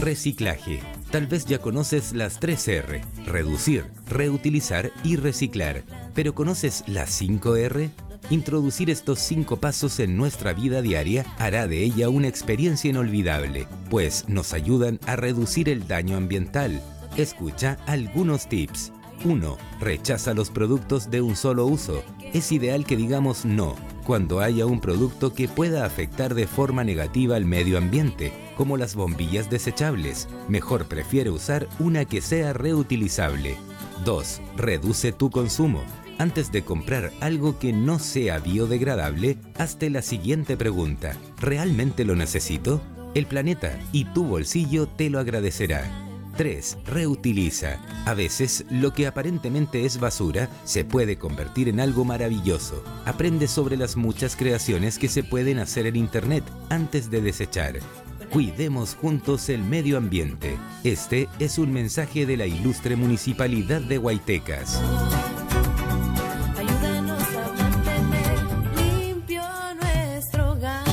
Reciclaje. Tal vez ya conoces las 3 R: reducir, reutilizar y reciclar. ¿Pero conoces las 5 R? Introducir estos 5 pasos en nuestra vida diaria hará de ella una experiencia inolvidable, pues nos ayudan a reducir el daño ambiental. Escucha algunos tips. 1. Rechaza los productos de un solo uso. Es ideal que digamos no cuando haya un producto que pueda afectar de forma negativa al medio ambiente, como las bombillas desechables. Mejor prefiere usar una que sea reutilizable. 2. Reduce tu consumo. Antes de comprar algo que no sea biodegradable, hazte la siguiente pregunta: ¿realmente lo necesito? El planeta y tu bolsillo te lo agradecerá. 3. Reutiliza. A veces, lo que aparentemente es basura se puede convertir en algo maravilloso. Aprende sobre las muchas creaciones que se pueden hacer en Internet antes de desechar. Cuidemos juntos el medio ambiente. Este es un mensaje de la ilustre Municipalidad de Guaytecas. Ayúdanos a mantener limpio nuestro hogar.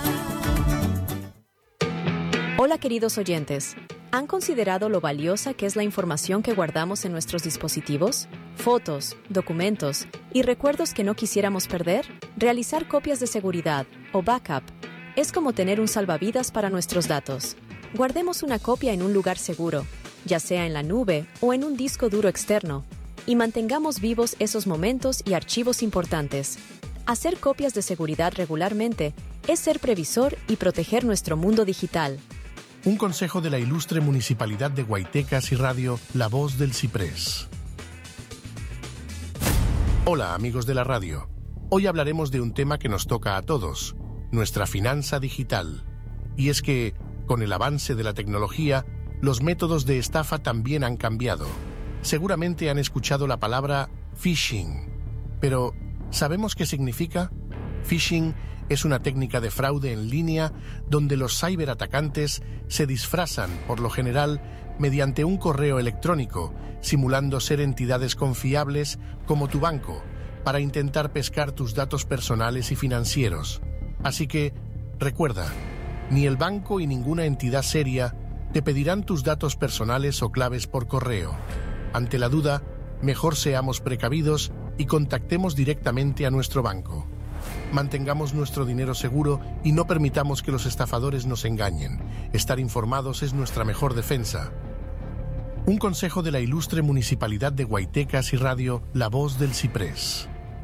Hola, queridos oyentes. ¿Han considerado lo valiosa que es la información que guardamos en nuestros dispositivos? Fotos, documentos y recuerdos que no quisiéramos perder. Realizar copias de seguridad o backup es como tener un salvavidas para nuestros datos. Guardemos una copia en un lugar seguro, ya sea en la nube o en un disco duro externo, y mantengamos vivos esos momentos y archivos importantes. Hacer copias de seguridad regularmente es ser previsor y proteger nuestro mundo digital. Un consejo de la ilustre Municipalidad de Guaytecas y Radio La Voz del Ciprés. Hola, amigos de la radio. Hoy hablaremos de un tema que nos toca a todos: nuestra finanza digital. Y es que, con el avance de la tecnología, los métodos de estafa también han cambiado. Seguramente han escuchado la palabra phishing. Pero, ¿sabemos qué significa? Phishing es una técnica de fraude en línea donde los ciberatacantes se disfrazan, por lo general, mediante un correo electrónico, simulando ser entidades confiables como tu banco, para intentar pescar tus datos personales y financieros. Así que, recuerda, ni el banco y ninguna entidad seria te pedirán tus datos personales o claves por correo. Ante la duda, mejor seamos precavidos y contactemos directamente a nuestro banco. Mantengamos nuestro dinero seguro y no permitamos que los estafadores nos engañen. Estar informados es nuestra mejor defensa. Un consejo de la ilustre Municipalidad de Guaytecas y Radio La Voz del Ciprés.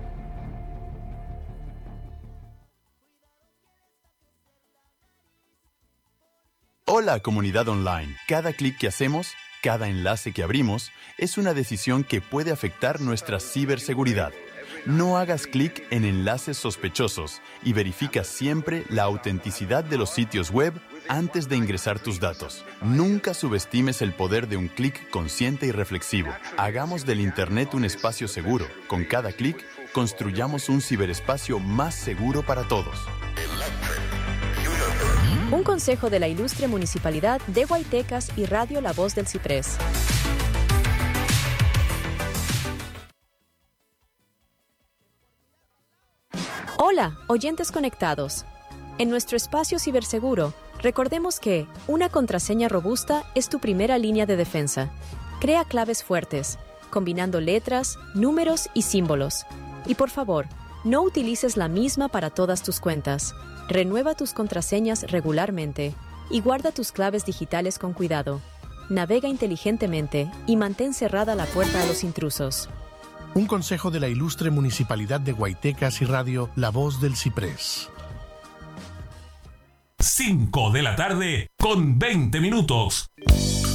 Hola, comunidad online. Cada clic que hacemos, cada enlace que abrimos, es una decisión que puede afectar nuestra ciberseguridad. No hagas clic en enlaces sospechosos y verifica siempre la autenticidad de los sitios web antes de ingresar tus datos. Nunca subestimes el poder de un clic consciente y reflexivo. Hagamos del Internet un espacio seguro. Con cada clic, construyamos un ciberespacio más seguro para todos. Un consejo de la ilustre Municipalidad de Guaytecas y Radio La Voz del Ciprés. Hola, oyentes conectados. En nuestro espacio ciberseguro, recordemos que una contraseña robusta es tu primera línea de defensa. Crea claves fuertes, combinando letras, números y símbolos. Y por favor, no utilices la misma para todas tus cuentas. Renueva tus contraseñas regularmente y guarda tus claves digitales con cuidado. Navega inteligentemente y mantén cerrada la puerta a los intrusos. Un consejo de la ilustre Municipalidad de Guaytecas y Radio La Voz del Ciprés. 5 de la tarde con 20 minutos.